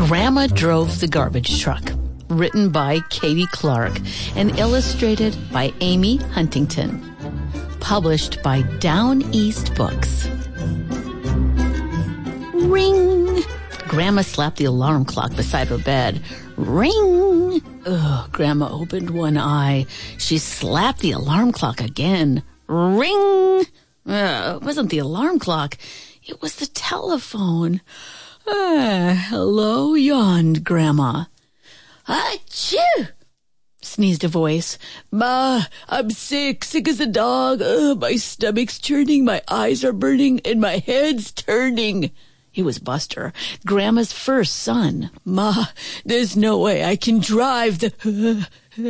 Grandma Drove the Garbage Truck, written by Katie Clark and illustrated by Amy Huntington. Published by Down East Books. Ring! Grandma slapped the alarm clock beside her bed. Ring! Ugh, Grandma opened one eye. She slapped the alarm clock again. Ring! It wasn't the alarm clock. It was the telephone. Hello, yawned Grandma. Achoo! Sneezed a voice. Ma, I'm sick as a dog. My stomach's churning, my eyes are burning, and my head's turning. It was Buster, Grandma's first son. Ma, there's no way I can drive the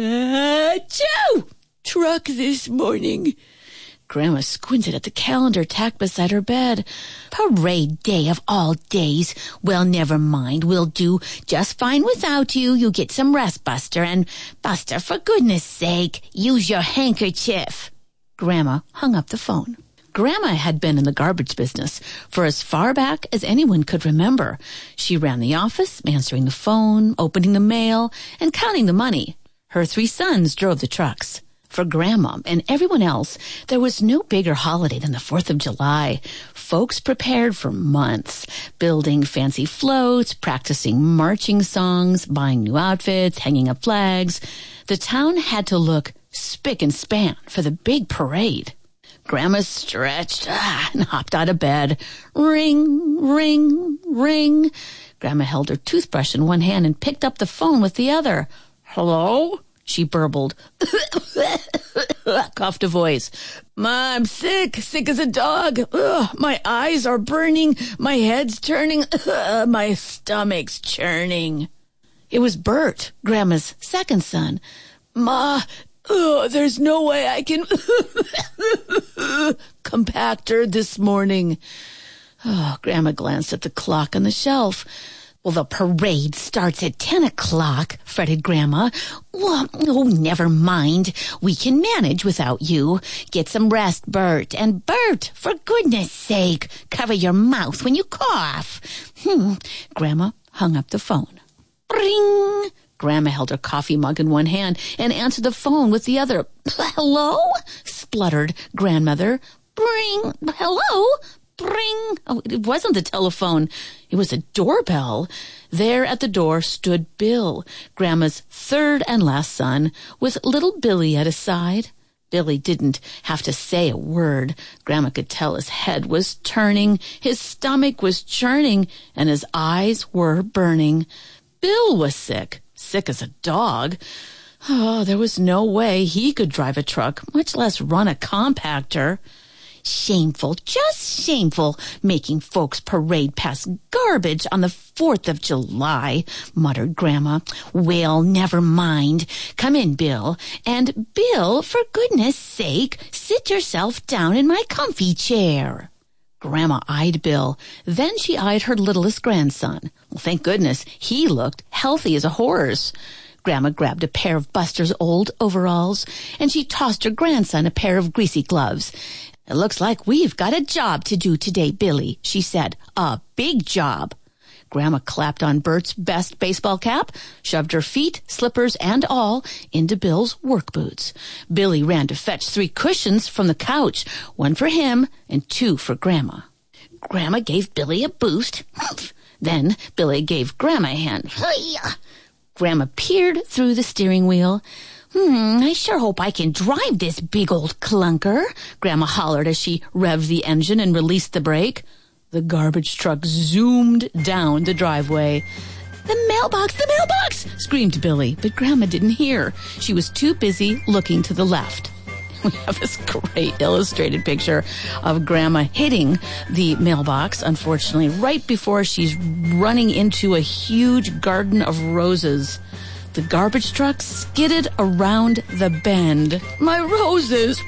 truck this morning. Grandma squinted at the calendar tacked beside her bed. Parade day of all days. Well, never mind. We'll do just fine without you. You get some rest, Buster. And, Buster, for goodness sake, use your handkerchief. Grandma hung up the phone. Grandma had been in the garbage business for as far back as anyone could remember. She ran the office, answering the phone, opening the mail, and counting the money. Her 3 sons drove the trucks. For Grandma and everyone else, there was no bigger holiday than the 4th of July. Folks prepared for months, building fancy floats, practicing marching songs, buying new outfits, hanging up flags. The town had to look spick and span for the big parade. Grandma stretched and hopped out of bed. Ring, ring, ring. Grandma held her toothbrush in one hand and picked up the phone with the other. Hello? She burbled. Coughed a voice. Ma, I'm sick as a dog. My eyes are burning. My head's turning. My stomach's churning. It was Bert, Grandma's second son. Ma, there's no way I can compact her this morning. Grandma glanced at the clock on the shelf. Well, the parade starts at 10 o'clock, fretted Grandma. Well, never mind. We can manage without you. Get some rest, Bert. And Bert, for goodness sake, cover your mouth when you cough. Grandma hung up the phone. Ring! Grandma held her coffee mug in one hand and answered the phone with the other. Hello? Spluttered Grandmother. Bring. Hello? Bring. Oh, it wasn't the telephone. It was a doorbell. There at the door stood Bill, Grandma's third and last son, with little Billy at his side. Billy didn't have to say a word. Grandma could tell his head was turning, his stomach was churning, and his eyes were burning. Bill was sick as a dog. There was no way he could drive a truck, much less run a compactor. Shameful, just shameful, making folks parade past garbage on the 4th of July, muttered Grandma. Well, never mind. Come in, Bill. And, Bill, for goodness sake, sit yourself down in my comfy chair. Grandma eyed Bill. Then she eyed her littlest grandson. Well, thank goodness, he looked healthy as a horse. Grandma grabbed a pair of Buster's old overalls, and she tossed her grandson a pair of greasy gloves. It looks like we've got a job to do today, Billy, she said. A big job. Grandma clapped on Bert's best baseball cap, shoved her feet, slippers, and all into Bill's work boots. Billy ran to fetch 3 cushions from the couch, 1 for him and 2 for Grandma. Grandma gave Billy a boost. Then Billy gave Grandma a hand. Grandma peered through the steering wheel. I sure hope I can drive this big old clunker, Grandma hollered as she revved the engine and released the brake. The garbage truck zoomed down the driveway. The mailbox, screamed Billy, but Grandma didn't hear. She was too busy looking to the left. We have this great illustrated picture of Grandma hitting the mailbox, unfortunately, right before she's running into a huge garden of roses. The garbage truck skidded around the bend. My roses!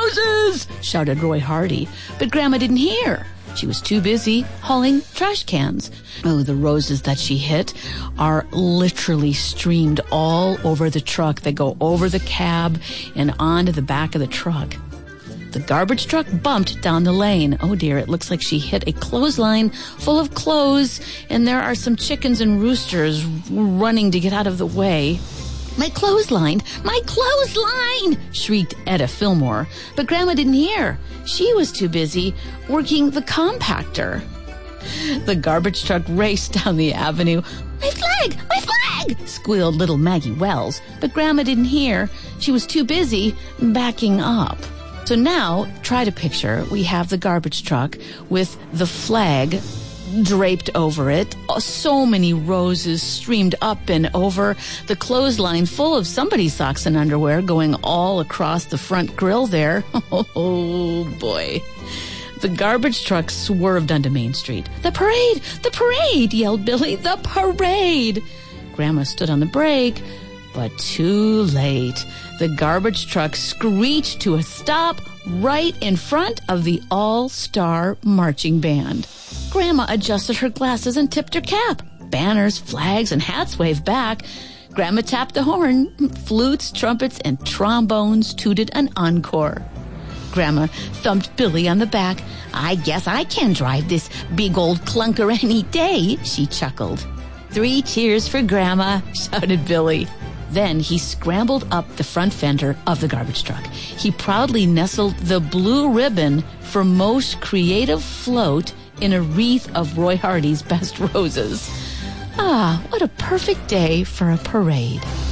Shouted Roy Hardy, but Grandma didn't hear. She was too busy hauling trash cans. Oh, the roses that she hit are literally streamed all over the truck. They go over the cab and onto the back of the truck. The garbage truck bumped down the lane. Oh dear, it looks like she hit a clothesline full of clothes, and there are some chickens and roosters running to get out of the way. My clothesline! My clothesline! Shrieked Etta Fillmore. But Grandma didn't hear. She was too busy working the compactor. The garbage truck raced down the avenue. My flag! My flag! Squealed little Maggie Wells. But Grandma didn't hear. She was too busy backing up. So now, try to picture, we have the garbage truck with the flag draped over it. So many roses streamed up and over. The clothesline full of somebody's socks and underwear going all across the front grill there. Oh, boy. The garbage truck swerved onto Main Street. The parade! The parade! Yelled Billy. The parade! Grandma stood on the brake, but too late. The garbage truck screeched to a stop right in front of the all-star marching band. Grandma adjusted her glasses and tipped her cap. Banners, flags, and hats waved back. Grandma tapped the horn. Flutes, trumpets, and trombones tooted an encore. Grandma thumped Billy on the back. I guess I can drive this big old clunker any day, she chuckled. 3 cheers for Grandma, shouted Billy. Then he scrambled up the front fender of the garbage truck. He proudly nestled the blue ribbon for most creative float in a wreath of Roy Hardy's best roses. Ah, what a perfect day for a parade.